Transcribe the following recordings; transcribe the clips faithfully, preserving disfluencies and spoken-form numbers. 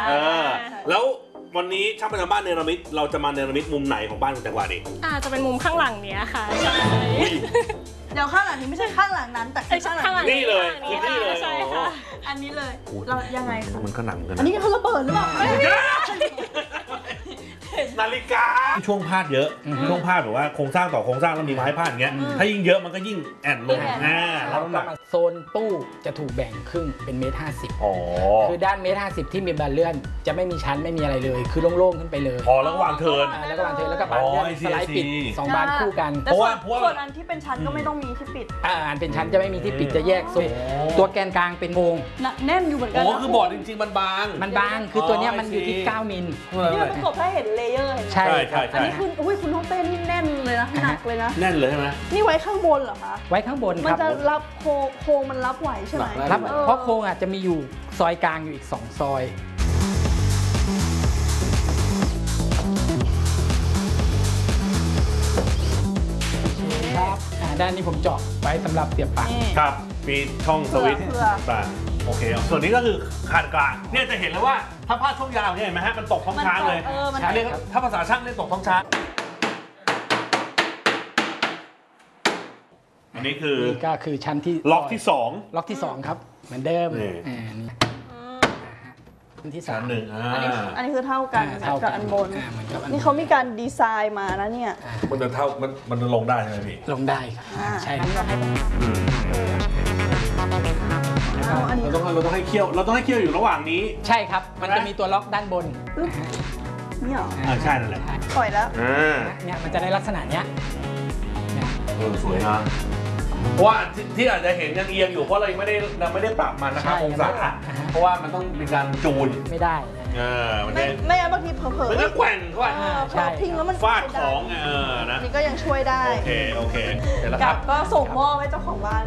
เออแล้ววันนี้ช่างประจำบ้านเนรมิตเราจะมาเนรมิตมุมไหนของบ้านคุณแตงกวาดีอ่าจะเป็นมุมข้างหลังเนี้ยค่ะใช่เดี๋ยวข้างหลังนี้ไม่ใช่ข้างหลังนั้นแต่คือข้างหลังนี่เลยคือนี่เลยใช่ค่ะอันนี้เลยเรายังไงคะมันก็หนักเหมือนกันอันนี้เขาระเบิดหรือเปล่านาฬิกาช่วงพาดเยอะช่วงพาดแบบว่าโครงสร้างต่อโครงสร้างแล้วมีไม้พาดอย่างเงี้ยถ้ายิ่งเยอะมันก็ยิ่งแอนลงอ่าแล้วน้ำหนักโซนตู้จะถูกแบ่งครึ่งเป็นเมตรห้าสิบอ๋อคือด้านเมตรห้าสิบที่มีบันเลื่อนจะไม่มีชั้นไม่มีอะไรเลยคือโล่งๆขึ้นไปเลยอ๋อแล้วก็วางเทิร์นแล้วก็วางเทิร์นแล้วก็บานเลื่อนสไลด์ปิดสองบานคู่กันเพราะว่าส่วนอันที่เป็นชั้นก็ไม่ต้องมีที่ปิดอ่าอันเป็นชั้นจะไม่มีที่ปิดจะแยกโซนตัวแกนกลางเป็นโมงแน่นอยู่เหมือนกันอ๋อคือบอร์ดจริงๆมันบางมันบางคือตัวเนี้ยมันอยู่ที่เก้ามิลนี่มันประกบให้เห็นเลเยอร์ใช่ใช่อันนี้คุณอุ้ยคุณต้องเต้นนี่แน่นเลยนะหนักเลยนะแน่นเลยใช่ไหมนี่ไว้ข้างบนเหรอคะไว้ข้างบนครับมันจะรับโค้งมันรับไหวใช่ไหมรับเพราะโค้งอาจจะมีอยู่ซอยกลางอยู่อีกสองซอยครับด้านนี้ผมเจาะไว้สำหรับเสียบปลั๊กครับมีช่องสวิตช์ต่างโอเคส่วนนี้ก็คือคานกลางเนี่ยจะเห็นแล้วว่าถ้าพลาดช่วงยาวเนี่ยเห็นไหมฮะมันตกท้องช้างเลยเรียกถ้าภาษาช่างเรียกตกท้องช้างอันนี้คือนี่ก็คือชั้นที่ล็อกที่สองล็อกที่สองครับเหมือนเดิมอ่านี่ชั้นที่สามหนึ่งอันนี้อันนี้คือเท่ากันกับอันบนนี่เขามีการดีไซน์มานะเนี่ยมันจะเท่ามันมันลงได้ใช่ไหมพี่ลงได้ครับใช่เราให้เราต้องเราต้องให้เคี่ยวเราต้องให้เคี่ยวอยู่ระหว่างนี้ใช่ครับมันจะมีตัวล็อกด้านบนนี่เหรออ่าใช่นั่นแหละปล่อยแล้วเนี่ยมันจะได้ลักษณะเนี้ยเออสวยนะเพราะว่าที่อาจจะเห็นยังเอียงอยู่เพราะเรายังไม่ได้เราไม่ได้ปรับมันนะครับองศาเพราะว่ามันต้องมีการจูนไม่ได้เออมันไม่ไม่บางทีเผลอๆมันก็แกว่งเขาใช่ทิ้งแล้วมันฟาดของเออนะนี่ก็ยังช่วยได้โอเคโอเคเสร็จแล้วครับก็ส่งมอบให้เจ้าของบ้าน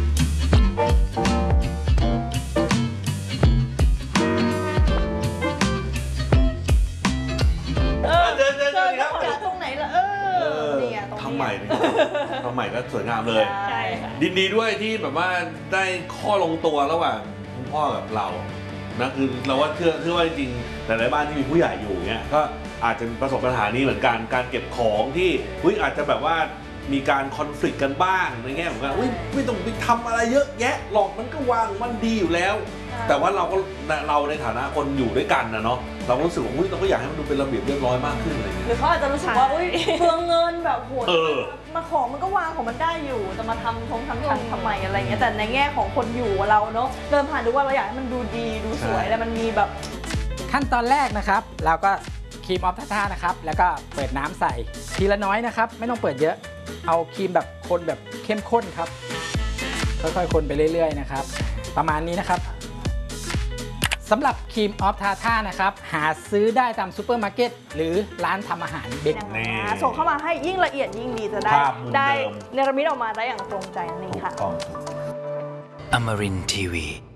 เดินเดินเดินครับตรงไหนล่ะเออเนี่ยตรงนี้ทำใหม่ทำใหม่ก็สวยงามเลยดีดีด้วยที่แบบว่าได้ข้อลงตัวระหว่างคุณพ่อกับเรานะคือเราว่าเชื่อเชื่อว่าจริงๆหลายๆบ้านที่มีผู้ใหญ่อยู่เนี่ยก็อาจจะประสบปัญหานี้เหมือนกันการเก็บของที่อุ้ยอาจจะแบบว่ามีการคอน ฟลิกต์ กันบ้างในแง่ของการอุ้ยไม่ต้องไปทำอะไรเยอะแยะหรอกมันก็วางมันดีอยู่แล้วแต่ว่าเราก็เราในฐานะคนอยู่ด้วยกันนะเนาะเราก็รู้สึกว่าอุ้ยเราก็อยากให้มันดูเป็นระเบียบเรียบร้อยมากขึ้นอะไรอย่างเงี้ยหรือเขาอาจจะรู้สึกว่าอุ้ยเปลืองเงินแบบโหดมาของมันก็วางของมันได้อยู่จะมาทำทงทำชั้นทำไมอะไรเงี้ยแต่ในแง่ของคนอยู่เราเนาะเดินผ่านดูว่าเราอยากให้มันดูดีดูสวยแล้วมันมีแบบขั้นตอนแรกนะครับเราก็ครีมออฟท่านะครับแล้วก็เปิดน้ำใส่ทีละน้อยนะครับไม่ต้องเปิดเยอะเอาครีมแบบคนแบบเข้มข้นครับค่อยๆคนไปเรื่อยๆนะครับประมาณนี้นะครับสำหรับครีมออฟทาท่านะครับหาซื้อได้ตามซูเปอร์มาร์เก็ตหรือร้านทำอาหารเบเกอรี่ส่งเข้ามาให้ยิ่งละเอียดยิ่งดีจะได้ได้เนรมิตออกมาได้อย่างตรงใจนั่นเองค่ะ Amarin ที วี